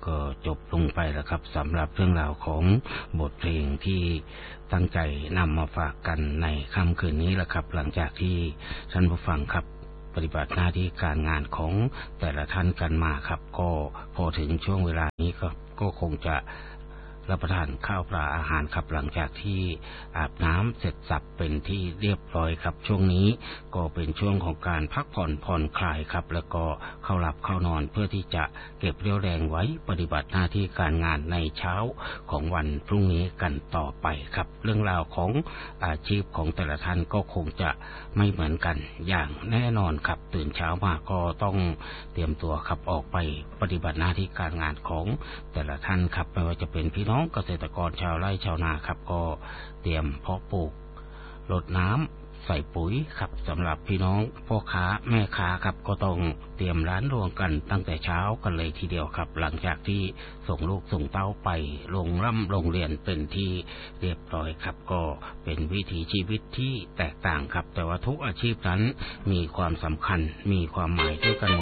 ก็จบลงไปแล้วครับสำหรับเรื่องราวของบทเพลงที่ตั้งใจนำมาฝากกันในค่ำคืนนี้แหละครับหลังจากที่ท่านผู้ฟังครับปฏิบัติหน้าที่การงานของแต่ละท่านกันมาครับก็พอถึงช่วงเวลานี้ก็คงจะรับประทานข้าวปลาอาหารครับหลังจากที่อาบน้ำเสร็จสับเป็นที่เรียบร้อยครับช่วงนี้ก็เป็นช่วงของการพักผ่อนคลายครับแล้วก็เข้าหลับเข้านอนเพื่อที่จะเก็บเรี่ยวแรงไว้ปฏิบัติหน้าที่การงานในเช้าของวันพรุ่งนี้กันต่อไปครับเรื่องราวของอาชีพของแต่ละท่านก็คงจะไม่เหมือนกันอย่างแน่นอนครับตื่นเช้ามาก็ต้องเตรียมตัวขับออกไปปฏิบัติหน้าที่การงานของแต่ละท่านครับไม่ว่าจะเป็นพี่น้องเกษตรกรชาวไร่ชาวนาครับก็เตรียมเพาะปลูกรดน้ำใส่ปุ๋ยครับสำหรับพี่น้องพ่อค้าแม่ค้าครับก็ต้องเตรียมร้านรวงกันตั้งแต่เช้ากันเลยทีเดียวครับหลังจากที่ส่งลูกส่งเต้าไปโรงเรียนเป็นที่เรียบร้อยครับก็เป็นวิถีชีวิตที่แตกต่างครับแต่ว่าทุกอาชีพนั้นมีความสำคัญมีความหมายด้วยกัน